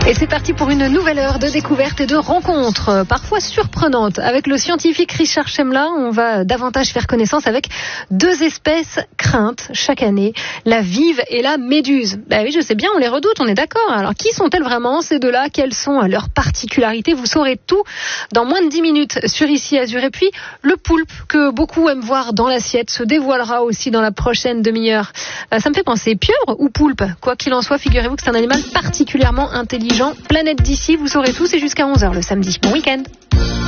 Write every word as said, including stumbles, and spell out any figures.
Et c'est parti pour une nouvelle heure de découverte et de rencontres, parfois surprenantes. Avec le scientifique Richard Chemla, on va davantage faire connaissance avec deux espèces craintes chaque année, la vive et la méduse. Ben oui, je sais bien, on les redoute, on est d'accord. Alors, qui sont-elles vraiment, ces deux-là? Quelles sont leurs particularités? Vous saurez tout dans moins de dix minutes sur Ici Azur. Et puis, le poulpe, que beaucoup aiment voir dans l'assiette, se dévoilera aussi dans la prochaine demi-heure. Euh, ça me fait penser, pieuvre ou poulpe? Quoi qu'il en soit, figurez-vous que c'est un animal particulièrement intelligent. Planète d'ici, vous saurez tout, c'est jusqu'à onze heures le samedi. Bon week-end.